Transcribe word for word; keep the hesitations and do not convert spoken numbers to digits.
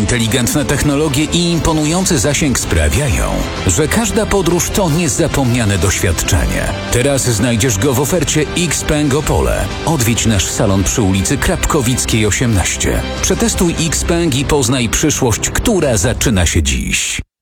inteligentne technologie i imponujący zasięg sprawiają, że każda podróż to niezapomniane doświadczenie. Teraz znajdziesz go w ofercie Xpeng Opole. Odwiedź nasz salon przy ulicy Krapkowickiej osiemnaście. Przetestuj Xpeng i poznaj przyszłość, która zaczyna się dziś.